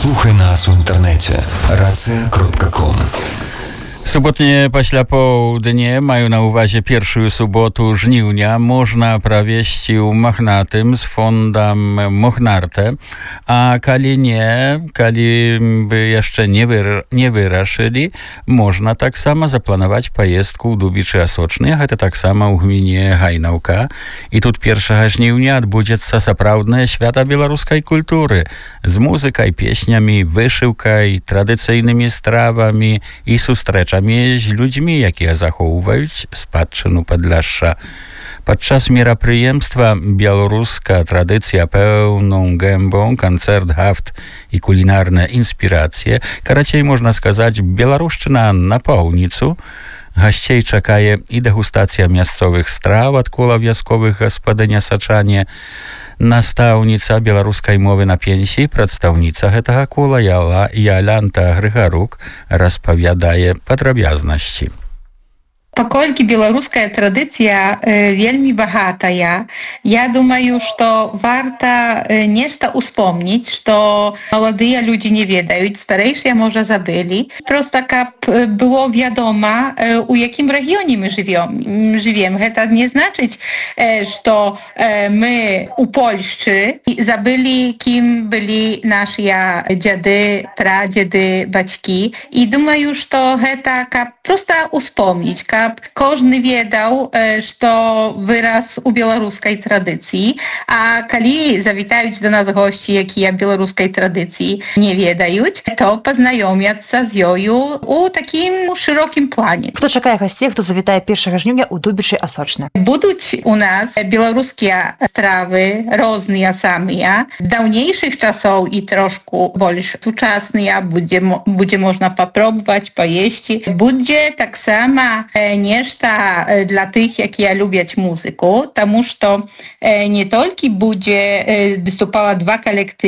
Слухай нас у інтэрнэце racja.com. Sobotnie paślapołudnie mają na uwadze pierwszą sobotę żniwnia. Można prawieść u Machnatym z fondem Mochnarte, a kali nie, kali by jeszcze nie wyraszyli, można tak samo zaplanować pojezdku u Dubiczy Asocznych, a to tak samo u gminie Hajnałka. I tu 1 żniwnia odbędzie się naprawdę świata białoruskiej kultury z muzyką i pieśniami, wyszyłką, tradycyjnymi strawami i sustreczami z ludźmi, jakie zachowywają spadczynu Podlasza. Podczas merapryjemstwa białoruska tradycja pełną gębą, koncert, haft i kulinarne inspiracje, karaciej można skazać białoruszczyna na połnicu. Gościej czekaje i degustacja miejscowych straw od koła wioskowych gospodynia Saczanie, nastawnica białoruskiej mowy na pięsi, przedstawnica tego koła Jolanta Grygaruk rozpowiadaje podrobiazności. Паколькі беларуская традыцыя вельмі багатая, я думаю, што варта нешта успомніць, што маладыя людзі не ведаюць, старэйшыя, можа, забылі. Проста каб было вядома, у якім рэгіёне мы жывем. Гэта не значыць, што мы у Польшчы забылі, кім былі нашыя дзяды, прадзеды, бацькі. І думаю, што гэта каб проста успомніць, каб кожны ведаў, што вырас у беларускай традыцыі, а калі завітаюць до нас госці, якія беларускай традыцыі не ведаюць, то пазнаёмяцца з ёю у такім шырокім плане. Хто чакае гасцей, хто завітае 1 жніўня у Дубічы Асочны? Будуць у нас беларускія стравы, розныя самыя, даўнейшых часоў і трошку больш сучасныя, будзе можна папробаваць, паесці. Будзе таксама нешта для тых, якія любяць музыку, таму што не толькі будзе выступала 2 калектывы,